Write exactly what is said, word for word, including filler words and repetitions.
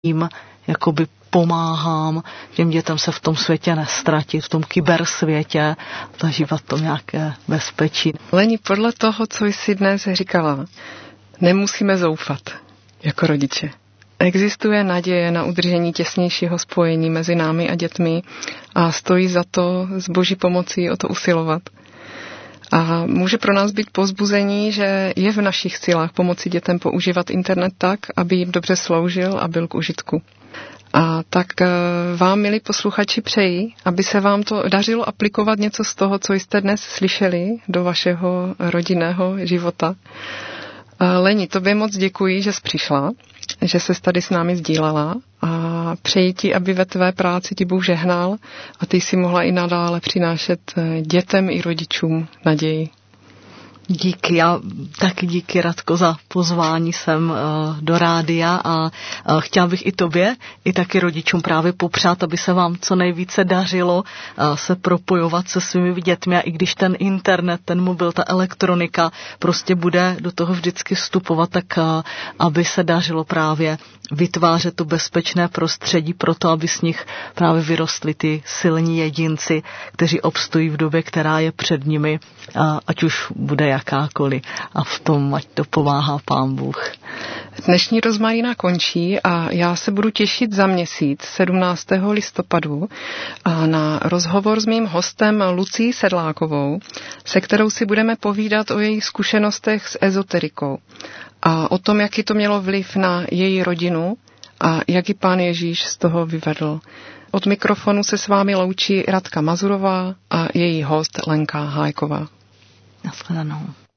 jim jakoby pomáhám těm dětem se v tom světě nestratit, v tom kybersvětě, zažívat to nějaké bezpečí. Leni, podle toho, co jsi dnes říkala, nemusíme zoufat jako rodiče. Existuje naděje na udržení těsnějšího spojení mezi námi a dětmi a stojí za to s Boží pomocí o to usilovat. A může pro nás být povzbuzení, že je v našich silách pomoci dětem používat internet tak, aby jim dobře sloužil a byl k užitku. A tak vám, milí posluchači, přeji, aby se vám to dařilo aplikovat něco z toho, co jste dnes slyšeli do vašeho rodinného života. Leni, tobě moc děkuji, že jsi přišla, že ses tady s námi sdílela a přeji ti, aby ve tvé práci ti Bůh žehnal a ty si mohla i nadále přinášet dětem i rodičům naději. Díky, já taky díky, Radko, za pozvání sem do rádia a chtěla bych i tobě, i taky rodičům právě popřát, aby se vám co nejvíce dařilo se propojovat se svými dětmi a i když ten internet, ten mobil, ta elektronika prostě bude do toho vždycky vstupovat, tak aby se dařilo právě vytvářet to bezpečné prostředí pro to, aby z nich právě vyrostli ty silní jedinci, kteří obstojí v době, která je před nimi, ať už bude jakákoliv. A v tom ať to pomáhá Pán Bůh. Dnešní Rozmarína končí a já se budu těšit za měsíc sedmnáctého listopadu a na rozhovor s mým hostem Lucí Sedlákovou, se kterou si budeme povídat o jejich zkušenostech s ezoterikou a o tom, jaký to mělo vliv na její rodinu a jak ji Pán Ježíš z toho vyvedl. Od mikrofonu se s vámi loučí Radka Mazurová a její host Lenka Hájková. Naschledanou.